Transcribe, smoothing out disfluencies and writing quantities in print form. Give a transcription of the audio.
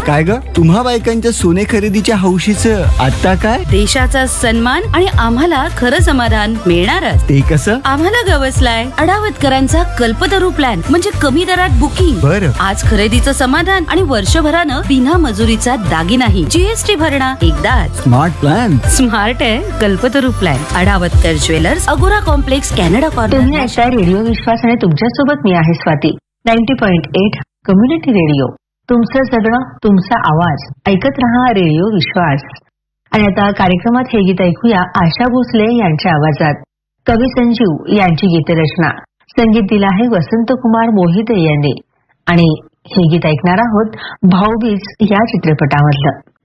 काय ग, तुम्हा बायकांच्या सोने खरेदीच्या हौशीचं आता काय? देशाचा सन्मान आणि आम्हाला खरं समाधान मिळणारच. ते कसं? आम्हाला गवसलाय अडावतकरांचा कल्पतरू प्लॅन, म्हणजे कमी दरात बुकिंग. बरं. आज खरेदीचं समाधान आणि वर्षभरानं बिना मजुरीचा दागिनाही. जीएसटी भरणा एकदाच. Smart plan. स्मार्ट आहे कल्पतरू प्लॅन. अडावतकर ज्वेलर्स, अगोरा कॉम्प्लेक्स, कॅनडा तुम्ही कॉर्नर. ऐकताय रेडिओ विश्वास आणि तुमच्यासोबत मी आहे स्वाती. 90.8 community radio. तुमचं जगणं, तुमचा आवाज. ऐकत रहा रेडिओ विश्वास. आणि आता कार्यक्रमात हे गीत ऐकूया आशा भोसले यांच्या आवाजात. कवी संजीव यांची गीतरचना. संगीत दिलं आहे वसंतकुमार मोहिते यांनी. आणि हे गीत ऐकणार आहोत भाऊबीज या चित्रपटामधलं.